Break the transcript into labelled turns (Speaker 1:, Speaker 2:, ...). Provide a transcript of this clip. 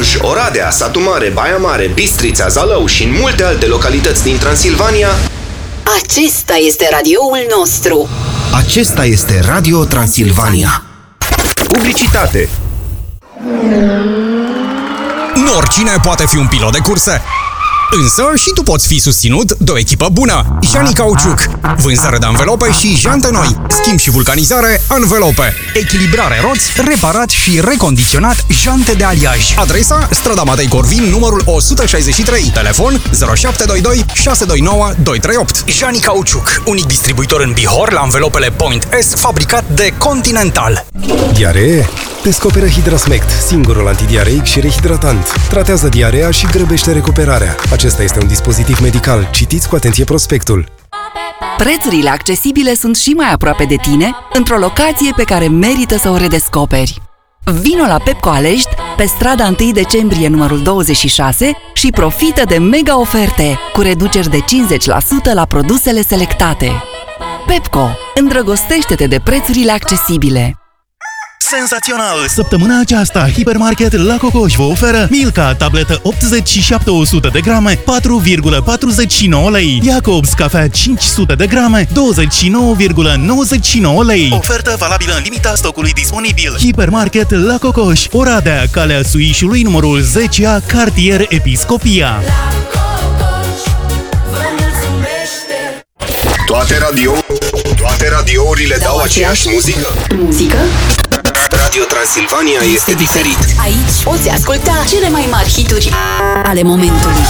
Speaker 1: Cluj, Oradea, Satu Mare, Baia Mare, Bistrița, Zalău și în multe alte localități din Transilvania.
Speaker 2: Acesta este radioul nostru.
Speaker 1: Acesta este Radio Transilvania. Publicitate.
Speaker 3: Nu oricine poate fi un pilot de curse. Însă și tu poți fi susținut de o echipă bună. Jani Cauciuc. Vânzare de anvelope și jante noi. Schimb și vulcanizare Anvelope.
Speaker 4: Echilibrare roți, reparat și recondiționat jante de aliaj.
Speaker 3: Adresa: strada Matei Corvin, numărul 163. Telefon 0722 629 238.
Speaker 4: Jani Cauciuc, unic distribuitor în Bihor la anvelopele Point S, fabricat de Continental.
Speaker 5: Diaree? Descoperă Hidrasmect, singurul antidiareic și rehidratant. Tratează diarea și grăbește recuperarea. Acesta este un dispozitiv medical. Citiți cu atenție prospectul.
Speaker 2: Prețurile accesibile sunt și mai aproape de tine, într-o locație pe care merită să o redescoperi. Vino la Pepco Alești, pe strada 1 decembrie numărul 26 și profită de mega oferte, cu reduceri de 50% la produsele selectate. Pepco, îndrăgostește-te de prețurile accesibile.
Speaker 6: Senzațional! Săptămâna aceasta, Hipermarket La Cocoș vă oferă Milka, tabletă 87 de grame, 4,49 lei. Jacobs, cafea 500 de grame, 29,99 lei. Ofertă valabilă în limita stocului disponibil. Hipermarket La Cocoș, Oradea, Calea Suișului, numărul 10A, cartier Episcopia.
Speaker 1: Toate radiourile dau aceeași muzică.
Speaker 2: Muzică?
Speaker 1: Radio Transilvania este diferit.
Speaker 2: Aici poți asculta cele mai mari hituri ale momentului.